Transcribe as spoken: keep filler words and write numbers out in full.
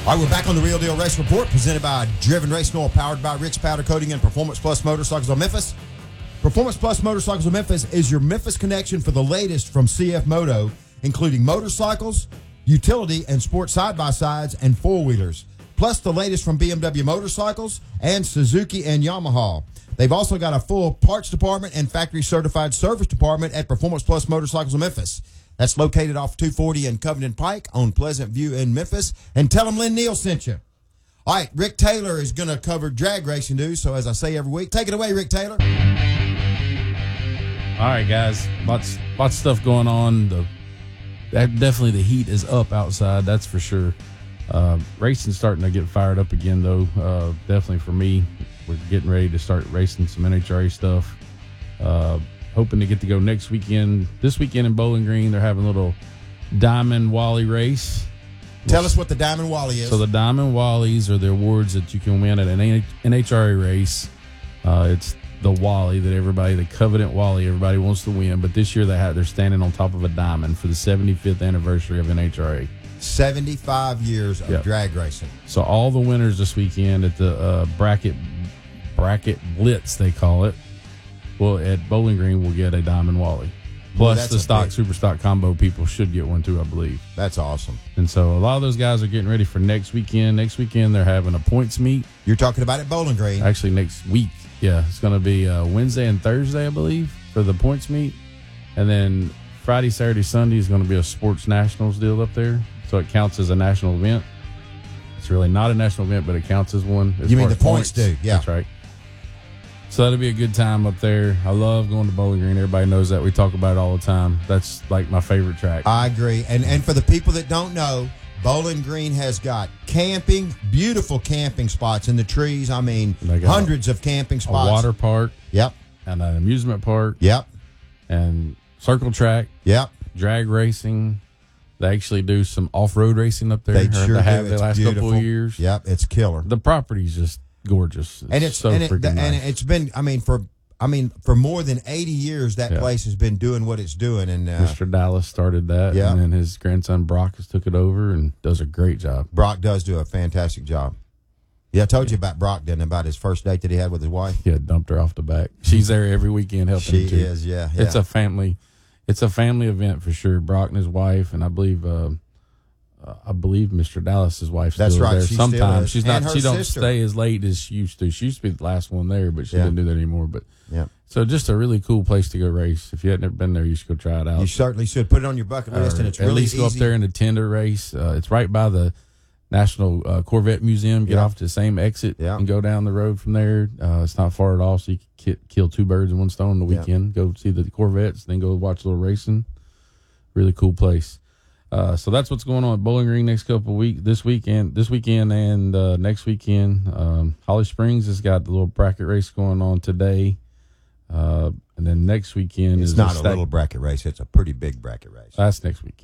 All right, we're back on the Real Deal Race Report, presented by Driven Racing Oil, powered by Rick's Powder Coating and Performance Plus Motorcycles of Memphis. Performance Plus Motorcycles of Memphis is your Memphis connection for the latest from C F Moto, including motorcycles, utility and sport side-by-sides, and four-wheelers, plus the latest from B M W motorcycles and Suzuki and Yamaha. They've also got a full parts department and factory-certified service department at Performance Plus Motorcycles of Memphis. That's located off two forty and Covington Pike on Pleasant View in Memphis. And tell them Lynn Neal sent you. All right, Rick Taylor is going to cover drag racing news. So as I say every week, take it away, Rick Taylor. All right, guys. Lots, lots of stuff going on. The that definitely the heat is up outside. That's for sure. Uh, racing's starting to get fired up again, though. Uh, definitely for me, we're getting ready to start racing some N H R A stuff. Uh, hoping to get to go next weekend. This weekend in Bowling Green, they're having a little Diamond Wally race. Tell us what the Diamond Wally is. So the Diamond Wallies are the awards that you can win at an N H R A race. Uh, it's the Wally that everybody, the Covenant Wally, everybody wants to win. But this year they have, they're standing on top of a diamond for the seventy-fifth anniversary of N H R A. seventy-five years of yep. drag racing. So all the winners this weekend at the uh, bracket bracket blitz, they call it. Well, at Bowling Green, we'll get a Diamond Wally. Plus, well, the stock, big... super stock combo people should get one too, I believe. That's awesome. And so a lot of those guys are getting ready for next weekend. Next weekend, they're having a points meet. You're talking about at Bowling Green. Actually, next week. Yeah, it's going to be uh, Wednesday and Thursday, I believe, for the points meet. And then Friday, Saturday, Sunday is going to be a Sports Nationals deal up there. So it counts as a national event. It's really not a national event, but it counts as one. As you mean the points, points do? Yeah. That's right. So that'll be a good time up there. I love going to Bowling Green. Everybody knows that. We talk about it all the time. That's like my favorite track. I agree. And and for the people that don't know, Bowling Green has got camping, beautiful camping spots in the trees. I mean, hundreds of camping spots. A water park. Yep. And an amusement park. Yep. And circle track. Yep. Drag racing. They actually do some off-road racing up there. They sure they have do. the It's last beautiful. couple of years. Yep, it's killer. The property's just gorgeous. It's and it's so and, it, freaking the, nice. and it's been. I mean, for I mean, for more than eighty years, that yeah. place has been doing what it's doing. And uh, Mister Dallas started that, yeah. and then his grandson Brock has took it over and does a great job. Brock does do a fantastic job. Yeah, I told you about Brock, didn't I, about his first date that he had with his wife. Yeah, dumped her off the back. She's there every weekend helping she him too. is, yeah, yeah. It's a family. It's a family event for sure. Brock and his wife, and I believe. Uh, Uh, I believe Mister Dallas's wife still That's is right. there. She Sometimes still is. she's not. And She don't sister. stay as late as she used to. She used to be the last one there, but she yeah. doesn't do that anymore. But yeah. So just a really cool place to go race. If you hadn't never been there, you should go try it out. You certainly should put it on your bucket list, or and it's at really least go easy. up there and attend a race. Uh, it's right by the National uh, Corvette Museum. Get yeah. off to the same exit yeah. and go down the road from there. Uh, it's not far at all, so you can ki- kill two birds with one stone on the weekend. Yeah. Go see the Corvettes, then go watch a little racing. Really cool place. Uh, so that's what's going on at Bowling Green next couple of weeks, this weekend, this weekend and uh, next weekend. Um, Holly Springs has got the little bracket race going on today. Uh, and then next weekend it's is not a stack- little bracket race. It's a pretty big bracket race. That's next weekend.